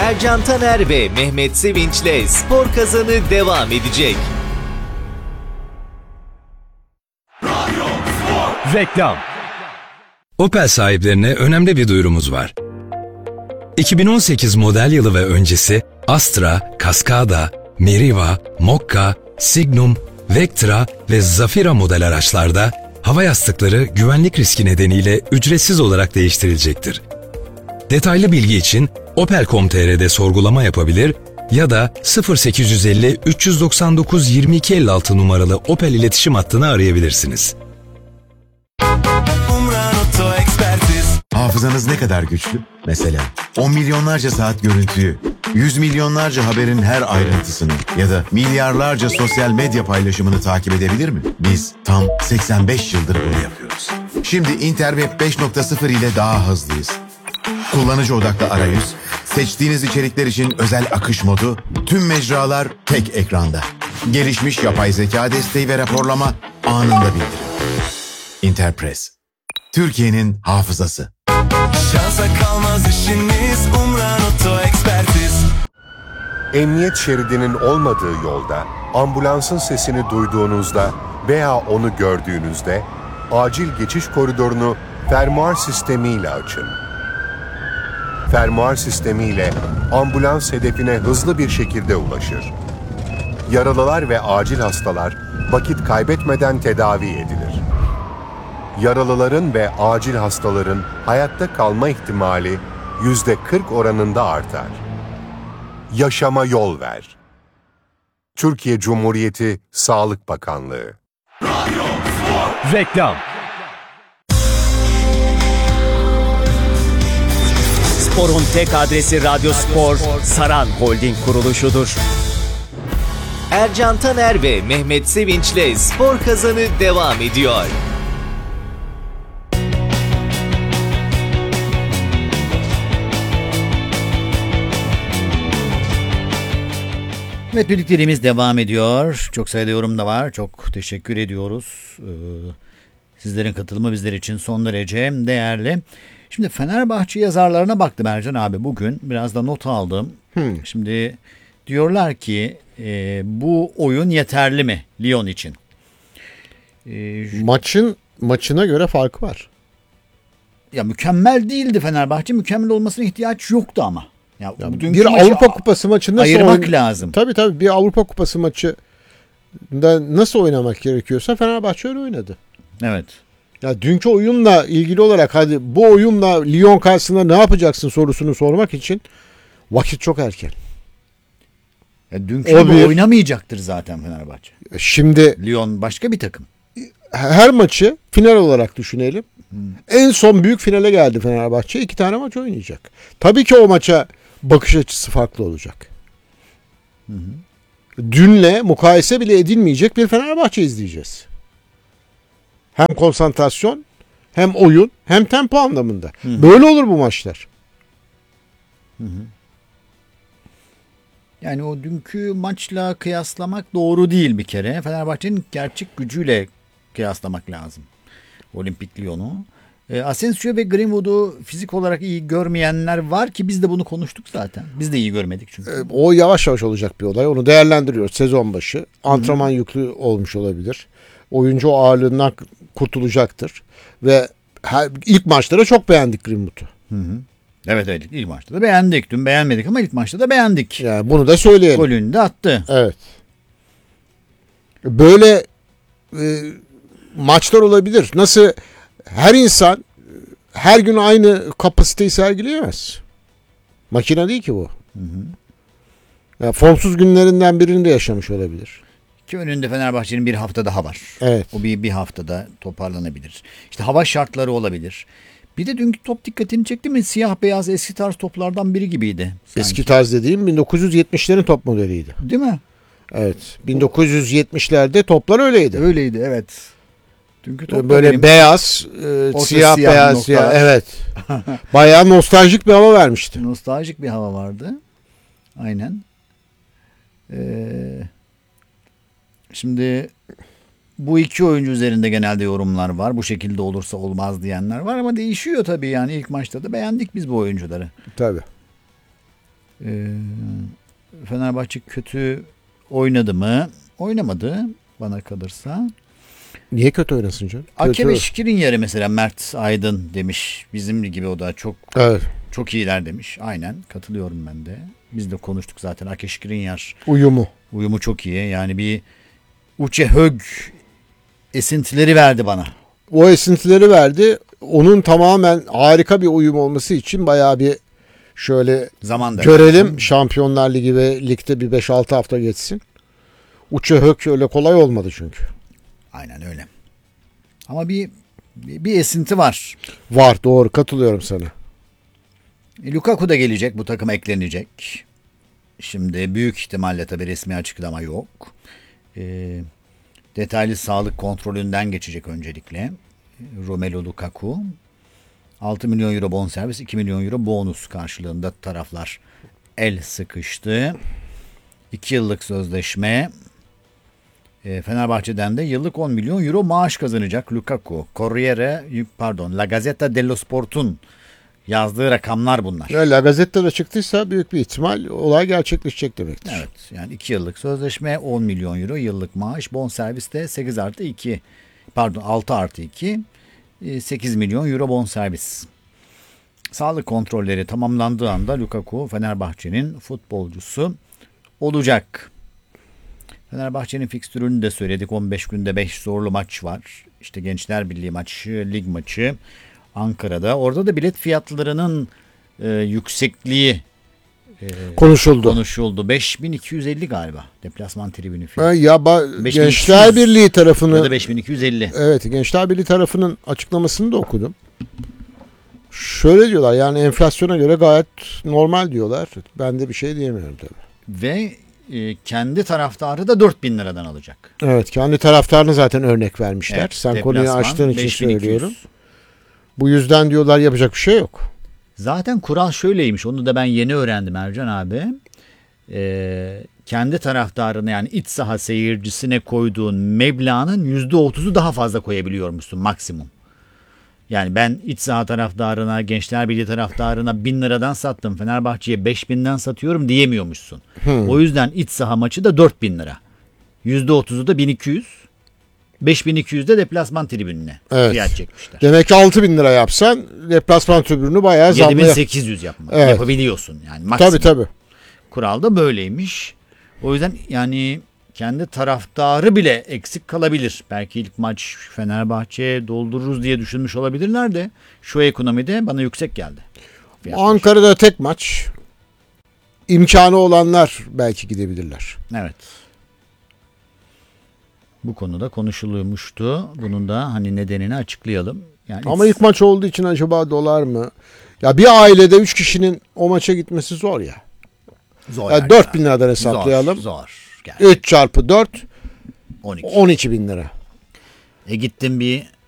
Ercan Taner ve Mehmet Sevinç'le Spor Kazanı devam edecek. Reklam. Opel sahiplerine önemli bir duyurumuz var. 2018 model yılı ve öncesi Astra, Cascada, Meriva, Mokka, Signum, Vectra ve Zafira model araçlarda hava yastıkları güvenlik riski nedeniyle ücretsiz olarak değiştirilecektir. Detaylı bilgi için opel.com.tr'de sorgulama yapabilir ya da 0850 399 2256 numaralı Opel iletişim hattını arayabilirsiniz. Hafızanız ne kadar güçlü? Mesela 10 milyonlarca saat görüntüyü, 100 milyonlarca haberin her ayrıntısını ya da milyarlarca sosyal medya paylaşımını takip edebilir mi? Biz tam 85 yıldır bunu yapıyoruz. Şimdi Interweb 5.0 ile daha hızlıyız. Kullanıcı odaklı arayüz, seçtiğiniz içerikler için özel akış modu, tüm mecralar tek ekranda. Gelişmiş yapay zeka desteği ve raporlama anında bildirim. Interpress, Türkiye'nin hafızası. Şansa kalmaz işiniz, Umran Oto Ekspertiz. Emniyet şeridinin olmadığı yolda, ambulansın sesini duyduğunuzda veya onu gördüğünüzde acil geçiş koridorunu fermuar sistemiyle açın. Fermuar sistemiyle ambulans hedefine hızlı bir şekilde ulaşır. Yaralılar ve acil hastalar vakit kaybetmeden tedavi edilir. Yaralıların ve acil hastaların hayatta kalma ihtimali %40 oranında artar. Yaşama yol ver. Türkiye Cumhuriyeti Sağlık Bakanlığı. Reklam. Spor'un tek adresi Radyo Spor, Saran Holding kuruluşudur. Ercan Taner ve Mehmet Sevinç'le Spor Kazanı devam ediyor. Evet, birlikteliğimiz devam ediyor. Çok sayıda yorum da var. Çok teşekkür ediyoruz. Sizlerin katılımı bizler için son derece değerli. Şimdi Fenerbahçe yazarlarına baktım Ercan abi bugün. Biraz da not aldım. Şimdi diyorlar ki bu oyun yeterli mi Lyon için? Maçına göre farkı var. Ya mükemmel değildi Fenerbahçe. Mükemmel olmasına ihtiyaç yoktu ama. Ya bir Avrupa Kupası maçında ayırmak lazım. Tabii bir Avrupa Kupası maçı da nasıl oynamak gerekiyorsa Fenerbahçe öyle oynadı. Evet. Ya dünkü oyunla ilgili olarak hadi bu oyunla Lyon karşısında ne yapacaksın sorusunu sormak için vakit çok erken. Ya dünkü gibi oynamayacaktır zaten Fenerbahçe. Şimdi Lyon başka bir takım. Her maçı final olarak düşünelim. En son büyük finale geldi Fenerbahçe. 2 tane maç oynayacak. Tabii ki o maça bakış açısı farklı olacak. Dünle mukayese bile edilmeyecek bir Fenerbahçe izleyeceğiz. Hem konsantrasyon, hem oyun, hem tempo anlamında. Böyle olur bu maçlar. Yani o dünkü maçla kıyaslamak doğru değil bir kere. Fenerbahçe'nin gerçek gücüyle kıyaslamak lazım. Olimpik Lyon'u. Asensio ve Greenwood'u fizik olarak iyi görmeyenler var ki biz de bunu konuştuk zaten. Biz de iyi görmedik çünkü. O yavaş yavaş olacak bir olay. Onu değerlendiriyoruz sezon başı. Antrenman yüklü olmuş olabilir. Oyuncu o ağırlığından kurtulacaktır. Ve ilk maçlara çok beğendik Greenwood'u. Evet ilk maçta da beğendik. Dün beğenmedik ama ilk maçta da beğendik. Yani bunu da söyleyelim. Golünü de attı. Evet. Böyle maçlar olabilir. Nasıl her insan her gün aynı kapasiteyi sergileyemez. Makine değil ki bu. Yani formsuz günlerinden birini de yaşamış olabilir. Ki önünde Fenerbahçe'nin bir hafta daha var. Evet. O bir haftada toparlanabilir. İşte hava şartları olabilir. Bir de dünkü top dikkatini çekti mi? Siyah beyaz eski tarz toplardan biri gibiydi. Sanki. Eski tarz dediğim 1970'lerin top modeliydi. Değil mi? Evet. 1970'lerde toplar öyleydi. Öyleydi evet. Dünkü top böyle beyaz, siyah beyaz. Siyah, evet. Bayağı nostaljik bir hava vermişti. Nostaljik bir hava vardı. Aynen. Şimdi bu iki oyuncu üzerinde genelde yorumlar var. Bu şekilde olursa olmaz diyenler var ama değişiyor tabii yani ilk maçta da beğendik biz bu oyuncuları. Tabii. Fenerbahçe kötü oynadı mı? Oynamadı bana kalırsa. Niye kötü oynasın canım? Hakem Kötü. Şikrin yeri mesela Mert Aydın demiş. Bizim gibi o da Evet. çok iyiler demiş. Aynen katılıyorum ben de. Biz de konuştuk zaten. Ake Şikrinyar Uyumu çok iyi. Yani bir Uçe Hög esintileri verdi bana. O esintileri verdi. Onun tamamen harika bir uyum olması için bayağı bir şöyle Zaman da görelim. Şampiyonlar Ligi ve ligde bir 5-6 hafta geçsin. Uçe Hök öyle kolay olmadı çünkü. Aynen öyle. Ama bir esinti var. Var, doğru, katılıyorum sana. Lukaku da gelecek, bu takıma eklenecek. Şimdi büyük ihtimalle tabii resmi açıklama yok. Detaylı sağlık kontrolünden geçecek öncelikle. Romelu Lukaku. 6 milyon euro bonservis, 2 milyon euro bonus karşılığında taraflar el sıkıştı. 2 yıllık sözleşme. Fenerbahçe'den de yıllık 10 milyon euro maaş kazanacak Lukaku. La Gazzetta dello Sport'un yazdığı rakamlar bunlar. La Gazette'de çıktıysa büyük bir ihtimal olay gerçekleşecek demektir. Evet, yani 2 yıllık sözleşme, 10 milyon euro yıllık maaş, bonservis de 6 artı 2, 8 milyon euro bonservis. Sağlık kontrolleri tamamlandığı anda Lukaku Fenerbahçe'nin futbolcusu olacak. Fenerbahçe'nin fikstürünü de söyledik. 15 günde 5 zorlu maç var. İşte Gençler Birliği maçı, lig maçı Ankara'da. Orada da bilet fiyatlarının yüksekliği konuşuldu. 5250 galiba deplasman tribünü fiyatı. Gençler Birliği tarafını ya da 5250. Evet, Gençler Birliği tarafının açıklamasını da okudum. Şöyle diyorlar, yani enflasyona göre gayet normal diyorlar. Ben de bir şey diyemiyorum tabii. Ve kendi taraftarı da 4000 liradan alacak. Evet, kendi taraftarını zaten örnek vermişler. Evet, sen deplasman, konuyu açtığın için 5200. söylüyorum. Bu yüzden diyorlar yapacak bir şey yok. Zaten kural şöyleymiş. Onu da ben yeni öğrendim Ercan abi. Kendi taraftarını, yani iç saha seyircisine koyduğun meblağın %30'u daha fazla koyabiliyormuşsun maksimum. Yani ben iç saha taraftarına, Gençler Birliği taraftarına 1000 liradan sattım, Fenerbahçe'ye 5000'den satıyorum diyemiyormuşsun. O yüzden iç saha maçı da 4000 lira. %30'u da 1200. 5200 de deplasman tribününe fiyat çekmişler. Demek ki 6000 lira yapsan deplasman tribünü bayağı zamlı. 7800 yapabiliyorsun yani maksimum. Tabii. Kural da böyleymiş. O yüzden yani kendi taraftarı bile eksik kalabilir. Belki ilk maç Fenerbahçe doldururuz diye düşünmüş olabilirler de şu ekonomide bana yüksek geldi. Ankara'da tek maç. İmkanı olanlar belki gidebilirler. Evet. Bu konuda konuşulmuştu. Bunun da hani nedenini açıklayalım. Yani ama ilk maç olduğu için acaba dolar mı? Ya bir ailede 3 kişinin o maça gitmesi zor ya. Zor. Yani 4000 liradan hesaplayalım. Zor. 3 çarpı 4 12 12 bin lira. Gittim bir